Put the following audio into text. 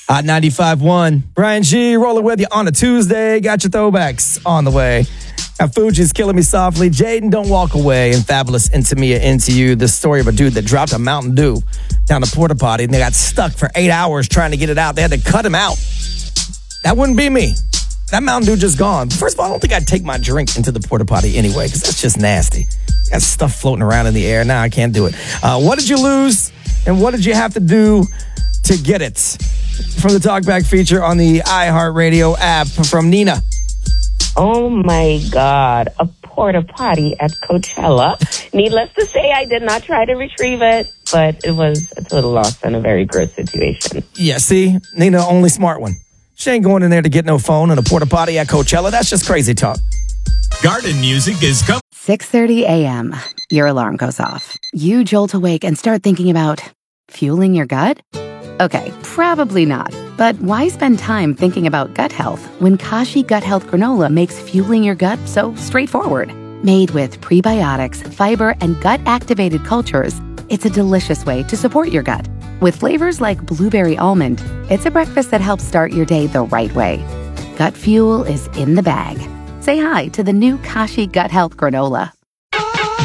Hot 95.1. Brian G. rolling with you on a Tuesday. Got your throwbacks on the way. Got Fuji's Killing Me Softly. Jaden, Don't Walk Away. And Fabulous Into Me or Into You. The story of a dude that dropped a Mountain Dew down the porta potty and they got stuck for 8 hours trying to get it out. They had to cut him out. That wouldn't be me. That Mountain Dew just gone. First of all, I don't think I'd take my drink into the porta potty anyway because that's just nasty. Got stuff floating around in the air. Nah, I can't do it. What did you lose and what did you have to do to get it? From the Talkback feature on the iHeartRadio app from Nina. Oh my God, a porta potty at Coachella. Needless to say, I did not try to retrieve it, but it's a little lost in a very gross situation. Yeah, see? Nina, only smart one. She ain't going in there to get no phone in a porta potty at Coachella. That's just crazy talk. Garden music is coming. 6:30 a.m. Your alarm goes off. You jolt awake and start thinking about fueling your gut? Okay, probably not. But why spend time thinking about gut health when Kashi Gut Health Granola makes fueling your gut so straightforward? Made with prebiotics, fiber, and gut-activated cultures, it's a delicious way to support your gut. With flavors like blueberry almond, it's a breakfast that helps start your day the right way. Gut fuel is in the bag. Say hi to the new Kashi Gut Health Granola.